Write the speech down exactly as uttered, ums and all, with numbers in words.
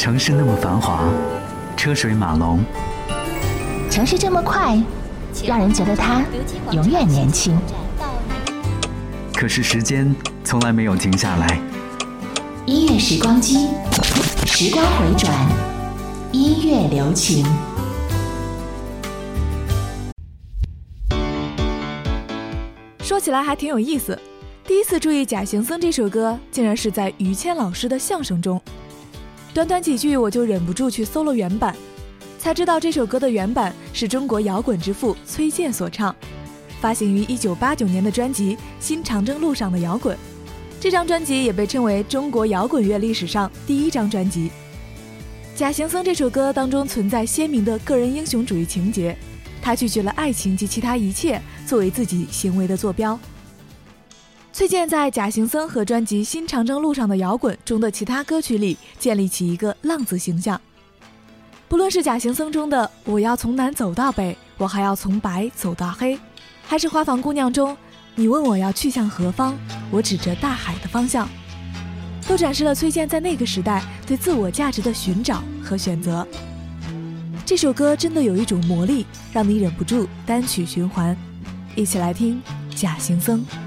城市那么繁华，车水马龙， 城市这么快，让人觉得它永远年轻。 可是时间从来没有停下来。 音乐时光机，时光回转，音乐留情。 说起来还挺有意思，第一次注意《假行僧》这首歌，竟然是在于谦老师的相声中。短短几句，我就忍不住去搜了原版，才知道这首歌的原版是中国摇滚之父崔健所唱，发行于一九八九年的专辑《新长征路上的摇滚》。这张专辑也被称为中国摇滚乐历史上第一张专辑。《假行僧》这首歌当中存在鲜明的个人英雄主义情节，他拒绝了爱情及其他一切作为自己行为的坐标。崔健在《假行僧》和专辑《新长征路上的摇滚》中的其他歌曲里建立起一个浪子形象，不论是《假行僧》中的我要从南走到北，我还要从白走到黑，还是《花房姑娘》中你问我要去向何方，我指着大海的方向，都展示了崔健在那个时代对自我价值的寻找和选择。这首歌真的有一种魔力，让你忍不住单曲循环。一起来听《假行僧》。